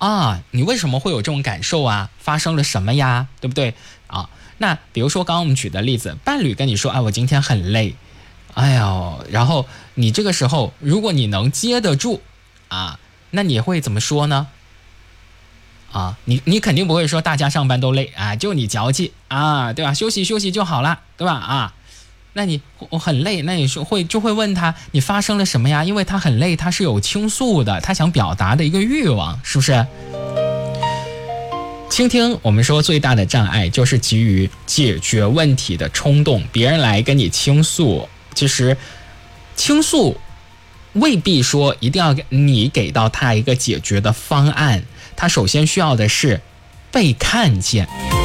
啊，你为什么会有这种感受啊？发生了什么呀？对不对啊？那比如说刚刚我们举的例子，伴侣跟你说，哎，我今天很累，哎呦，然后你这个时候如果你能接得住啊，那你会怎么说呢？啊，你肯定不会说大家上班都累啊，就你矫情啊，对吧？休息休息就好了，对吧？啊，那我很累，那你就会问他你发生了什么呀？因为他很累，他是有倾诉的，他想表达的一个欲望，是不是？倾听，我们说最大的障碍就是基于解决问题的冲动，别人来跟你倾诉，其实倾诉未必说一定要你给到他一个解决的方案，他首先需要的是被看见。